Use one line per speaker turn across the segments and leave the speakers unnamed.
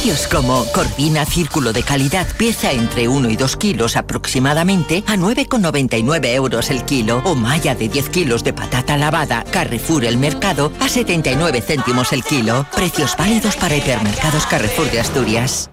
Precios como Corvina Círculo de Calidad, pieza entre 1 y 2 kilos aproximadamente, a 9,99 euros el kilo. O malla de 10 kilos de patata lavada, Carrefour El Mercado, a 79 céntimos el kilo. Precios válidos para hipermercados Carrefour de Asturias.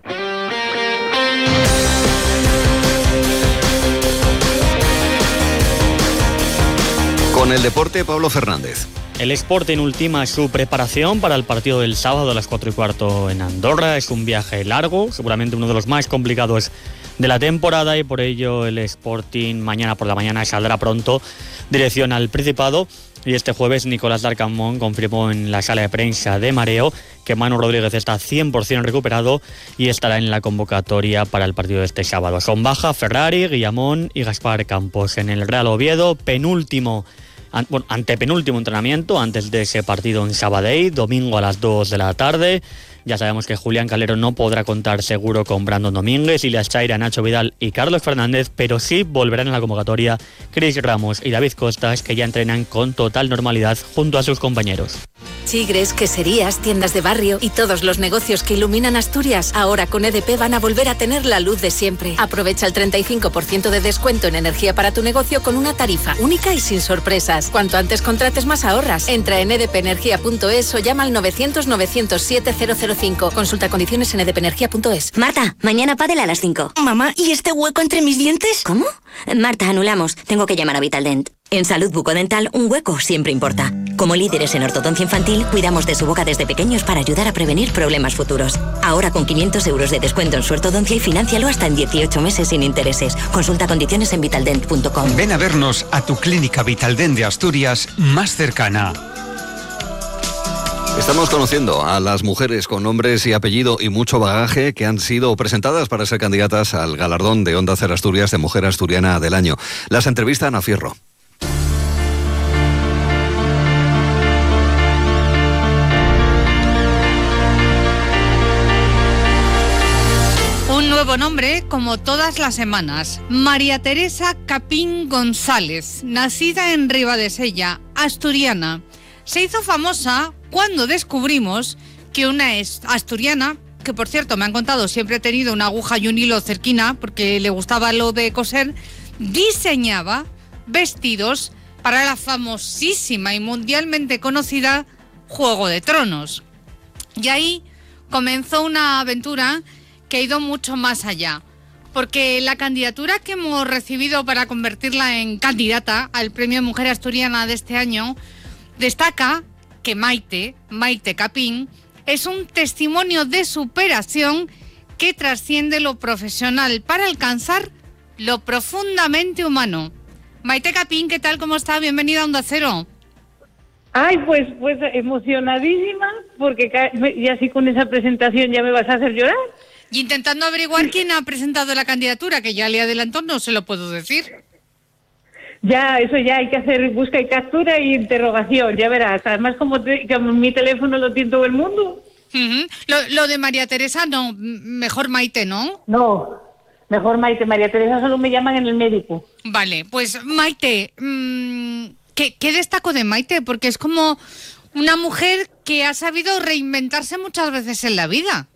Con el deporte, Pablo Fernández.
El Sporting ultima su preparación para el partido del sábado a las 4:15 en Andorra. Es un viaje largo, seguramente uno de los más complicados de la temporada, y por ello el Sporting mañana por la mañana saldrá pronto dirección al Principado. Y este jueves Nicolás Darcamón confirmó en la sala de prensa de Mareo que Manu Rodríguez está 100% recuperado y estará en la convocatoria para el partido de este sábado. Son baja Ferrari, Guillamón y Gaspar Campos. En el Real Oviedo, antepenúltimo entrenamiento antes de ese partido en Sabadell, domingo a las 2 de la tarde. Ya sabemos que Julián Calero no podrá contar seguro con Brandon Domínguez, Ilias Chaira, Nacho Vidal y Carlos Fernández, pero sí volverán a la convocatoria Chris Ramos y David Costas, que ya entrenan con total normalidad junto a sus compañeros.
Chigres, queserías, tiendas de barrio y todos los negocios que iluminan Asturias, ahora con EDP van a volver a tener la luz de siempre. Aprovecha el 35% de descuento en energía para tu negocio con una tarifa única y sin sorpresas. Cuanto antes contrates, más ahorras. Entra en edpenergia.es o llama al 900-907-005. Consulta condiciones en edpenergia.es.
Marta, mañana pádel a las 5.
Mamá, ¿y este hueco entre mis dientes?
¿Cómo? Marta, anulamos. Tengo que llamar a Vitaldent. En salud bucodental, un hueco siempre importa. Como líderes en ortodoncia infantil, cuidamos de su boca desde pequeños para ayudar a prevenir problemas futuros. Ahora con 500 euros de descuento en su ortodoncia y financialo hasta en 18 meses sin intereses. Consulta condiciones en vitaldent.com.
Ven a vernos a tu clínica Vitaldent de Asturias más cercana.
Estamos conociendo a las mujeres con nombres y apellido y mucho bagaje que han sido presentadas para ser candidatas al galardón de Onda Cero Asturias de Mujer Asturiana del Año. Las entrevista Ana Fierro.
Nuevo nombre, como todas las semanas. María Teresa Capín González, nacida en Ribadesella, asturiana. Se hizo famosa cuando descubrimos que una asturiana, que por cierto me han contado siempre ha tenido una aguja y un hilo cerquina porque le gustaba lo de coser, diseñaba vestidos para la famosísima y mundialmente conocida Juego de Tronos. Y ahí comenzó una aventura que ha ido mucho más allá, porque la candidatura que hemos recibido para convertirla en candidata al Premio Mujer Asturiana de este año destaca que Maite Capín es un testimonio de superación que trasciende lo profesional para alcanzar lo profundamente humano. Maite Capín, ¿qué tal? ¿Cómo está? Bienvenida a Onda Cero.
Ay, pues emocionadísima, porque ya así con esa presentación ya me vas a hacer llorar.
Y intentando averiguar quién ha presentado la candidatura, que ya le adelantó, no se lo puedo decir.
Ya, eso ya hay que hacer busca y captura y interrogación, ya verás. Además, como mi teléfono lo tiene todo el mundo.
Uh-huh. Lo de María Teresa, no, mejor Maite, ¿no?
No, mejor Maite. María Teresa solo me llaman en el médico.
Vale, pues Maite, ¿qué destaco de Maite? Porque es como una mujer que ha sabido reinventarse muchas veces en la vida.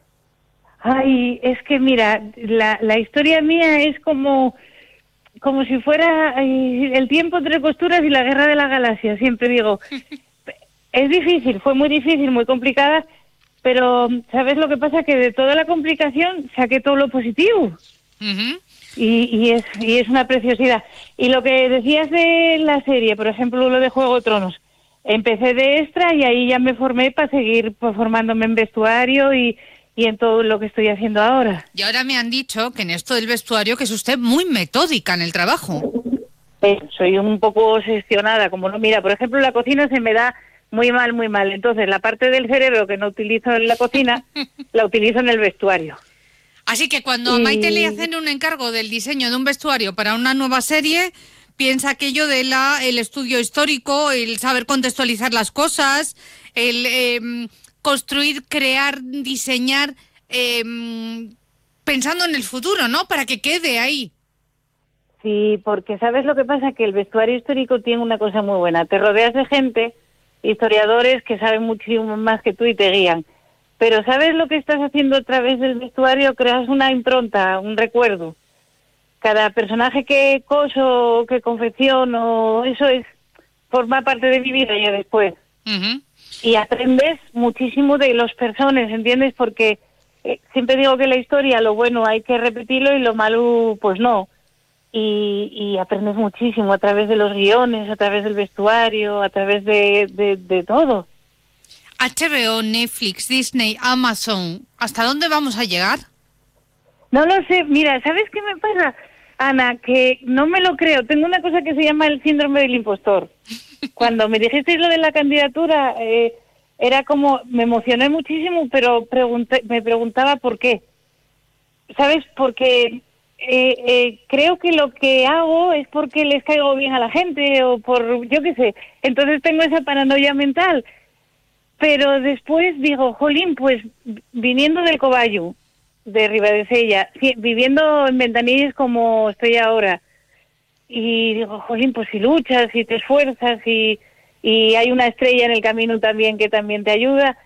Ay, es que mira, la historia mía es como si fuera el tiempo entre costuras y la guerra de la galaxia, siempre digo. Es difícil, fue muy difícil, muy complicada, pero ¿sabes lo que pasa? Que de toda la complicación saqué todo lo positivo. Uh-huh. Y es una preciosidad. Y lo que decías de la serie, por ejemplo, lo de Juego de Tronos, empecé de extra y ahí ya me formé para seguir formándome en vestuario y en todo lo que estoy haciendo ahora.
Y ahora me han dicho que en esto del vestuario que es usted muy metódica en el trabajo.
Soy un poco obsesionada, como no, mira, por ejemplo, la cocina se me da muy mal. Entonces, la parte del cerebro que no utilizo en la cocina, la utilizo en el vestuario.
Así que cuando a Maite le hacen un encargo del diseño de un vestuario para una nueva serie, piensa aquello de el estudio histórico, el saber contextualizar las cosas, el construir, crear, diseñar, pensando en el futuro, ¿no? Para que quede ahí.
Sí, porque ¿sabes lo que pasa? Que el vestuario histórico tiene una cosa muy buena. Te rodeas de gente, historiadores que saben muchísimo más que tú y te guían. pero ¿sabes lo que estás haciendo a través del vestuario? Creas una impronta, un recuerdo. Cada personaje que coso, que confecciono, eso forma parte de mi vida ya después.
Ujú.
Y aprendes muchísimo de los personajes, ¿entiendes? Porque siempre digo que la historia, lo bueno hay que repetirlo y lo malo, pues no. Y aprendes muchísimo a través de los guiones, a través del vestuario, a través de todo.
HBO, Netflix, Disney, Amazon, ¿hasta dónde vamos a llegar?
No lo sé, mira, ¿sabes qué me pasa, Ana? Que no me lo creo. Tengo una cosa que se llama el síndrome del impostor. Cuando me dijisteis lo de la candidatura, era como, me emocioné muchísimo, pero me preguntaba por qué. ¿Sabes? Porque creo que lo que hago es porque les caigo bien a la gente o por, yo qué sé. Entonces tengo esa paranoia mental. Pero después digo, jolín, pues viniendo del Coballo, de Ribadesella, viviendo en Ventanilles como estoy ahora, y digo, jolín, pues si luchas y te esfuerzas y hay una estrella en el camino también que también te ayuda,